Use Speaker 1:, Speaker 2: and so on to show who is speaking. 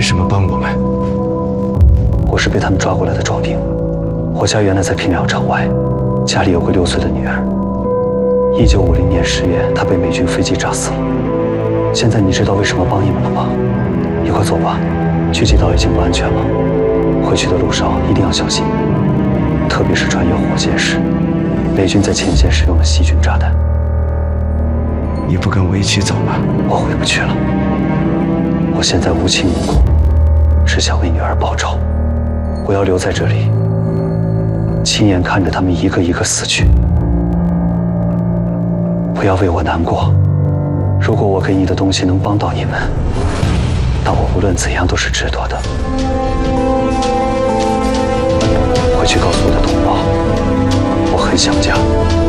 Speaker 1: 什么帮我们？
Speaker 2: 我是被他们抓过来的壮丁。我家原来在平辽城外，家里有个6岁的女儿。1950年10月，她被美军飞机炸死了。现在你知道为什么帮你们了吗？你快走吧，去极岛已经不安全了。回去的路上一定要小心，特别是穿越火箭时，美军在前线使用了细菌炸弹。
Speaker 1: 你不跟我一起走吗？
Speaker 2: 我回不去了。我现在无亲无故，只想为女儿报仇。我要留在这里，亲眼看着他们一个一个死去。不要为我难过。如果我给你的东西能帮到你们，那我无论怎样都是值得的。回去告诉我的同胞，我很想家。